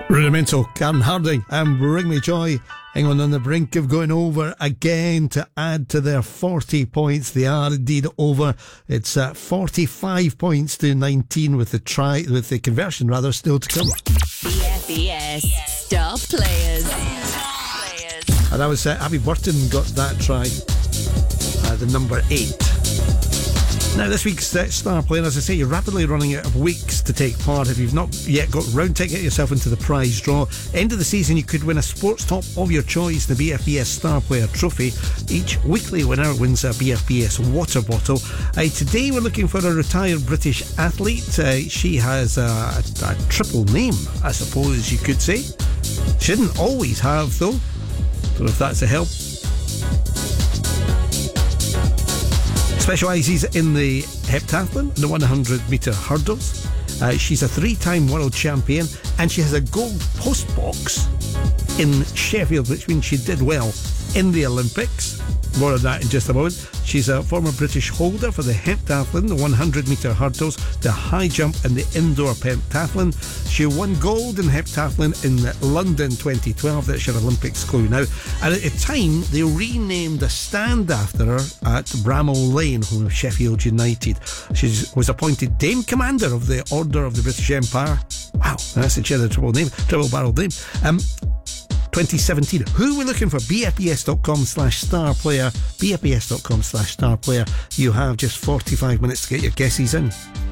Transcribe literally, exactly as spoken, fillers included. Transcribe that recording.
Rudimental, Karen Harding and Bring Me Joy. England on the brink of going over again to add to their forty points. They are indeed over. It's uh, forty-five points to nineteen with the try, with the conversion rather still to come. B F E S Star Players. And that was uh, Abby Burton got that try, uh, the number eight. Now, this week's uh, Star Player, as I say, you're rapidly running out of weeks to take part. If you've not yet got round to get yourself into the prize draw, end of the season you could win a sports top of your choice, the B F B S Star Player Trophy. Each weekly winner wins a B F B S water bottle. Uh, today we're looking for a retired British athlete. Uh, she has a, a, a triple name, I suppose you could say. She didn't always have, though. Don't know if that's a help. Specialises in the heptathlon, the one hundred metre hurdles. Uh, she's a three-time world champion and she has a gold post box in Sheffield, which means she did well in the Olympics. More on that in just a moment. She's a former British holder for the heptathlon, the one hundred metre hurdles, the high jump and the indoor pentathlon. She won gold in heptathlon in London twenty twelve. That's your Olympics clue now. And at the time, they renamed a stand after her at Bramall Lane, home of Sheffield United. She was appointed Dame Commander of the Order of the British Empire. Wow, that's a cheddar triple name, triple barrel name. Um, twenty seventeen. Who are we looking for? B F B S dot com slash star player. B F B S dot com slash star player. You have just forty-five minutes to get your guesses in.